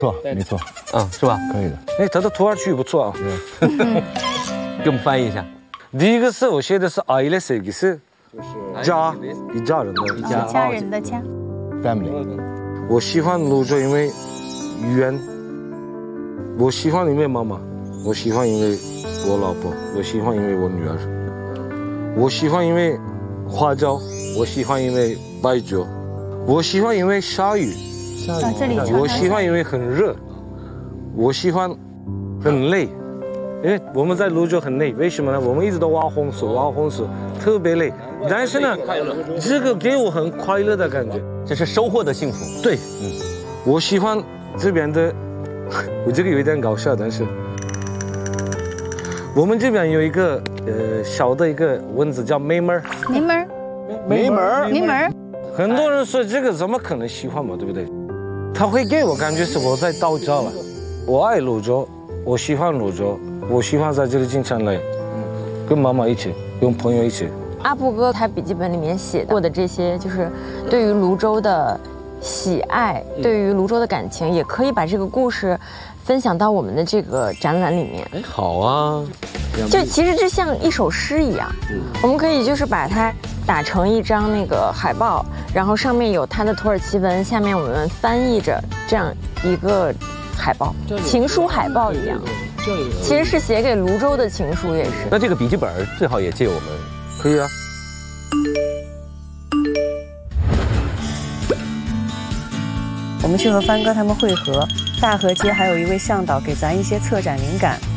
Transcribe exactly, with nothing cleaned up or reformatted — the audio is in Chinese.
错，没错， 嗯，是吧？ 可以的。 哎，他的土耳其语不错啊。 给我们翻译一下。 第一个是我写的是 aile sevgisi， 就是家，一家人的一家家人的家。 family。 我喜欢泸州，因为语言。我喜欢因为妈妈，我喜欢因为我老婆，我喜欢因为我女儿，我喜欢因为花椒，我喜欢因为白酒，我喜欢因为下雨， 啊，这里我喜欢因为很热，我喜欢很累。因为我们在泸州很累，为什么呢？我们一直都挖红薯，挖红薯特别累。但是呢，这个给我很快乐的感觉， 这是收获的幸福。 对，嗯，我喜欢这边的，我这个有一点搞笑，但是我们这边有一个呃小的一个蚊子叫梅门儿， 梅门儿， 梅门儿， 梅门儿， 很多人说这个怎么可能喜欢嘛，对不对？他会给我感觉是我在道教了，我爱泸州，我喜欢泸州。我喜欢在这里经常来，跟妈妈一起，跟朋友一起。 阿布哥他笔记本里面写过的这些，就是对于泸州的喜爱，对于泸州的感情，也可以把这个故事分享到我们的这个展览里面。 哎，好啊， 就其实这像一首诗一样，我们可以就是把它打成一张那个海报，然后上面有它的土耳其文，下面我们翻译着这样一个海报，情书海报一样。其实是写给泸州的情书，也是。 那这个笔记本最好也借我们。 可以啊。 我们去和帆哥他们会合，大河街还有一位向导给咱一些策展灵感。